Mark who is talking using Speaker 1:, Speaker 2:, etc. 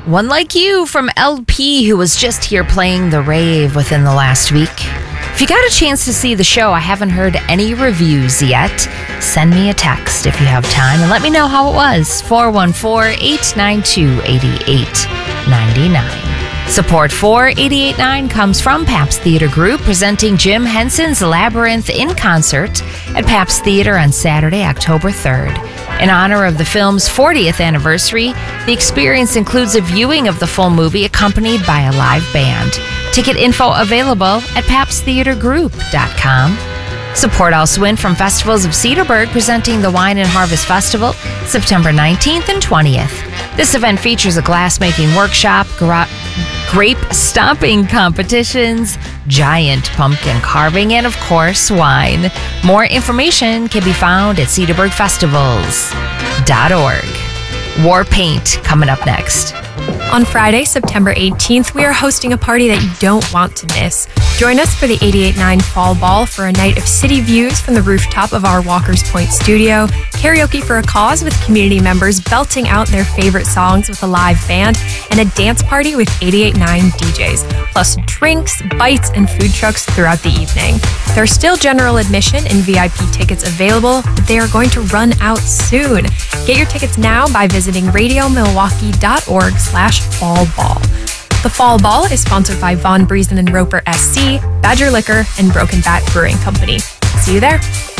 Speaker 1: One Like You from LP, who was just here playing The Rave within the last week. If you got a chance to see the show, I haven't heard any reviews yet. Send me a text if you have time and let me know how it was. 414-892-8899. Support for 88.9 comes from Pabst Theater Group, presenting Jim Henson's Labyrinth in concert at Pabst Theater on Saturday, October 3rd. In honor of the film's 40th anniversary, the experience includes a viewing of the full movie accompanied by a live band. Ticket info available at pabsttheatergroup.com. Support also in from Festivals of Cedarburg, presenting the Wine and Harvest Festival, September 19th and 20th. This event features a glass-making workshop, grape stomping competitions, giant pumpkin carving, and of course, wine. More information can be found at cedarburgfestivals.org. War Paint coming up next.
Speaker 2: On Friday, September 18th, we are hosting a party that you don't want to miss. Join us for the 88.9 Fall Ball for a night of city views from the rooftop of our Walker's Point studio, karaoke for a cause with community members belting out their favorite songs with a live band, and a dance party with 88.9 DJs, plus drinks, bites, and food trucks throughout the evening. There are still general admission and VIP tickets available, but they are going to run out soon. Get your tickets now by visiting radiomilwaukee.org/fallball. The Fall Ball is sponsored by Von Briesen and Roper SC, Badger Liquor, and Broken Bat Brewing Company. See you there.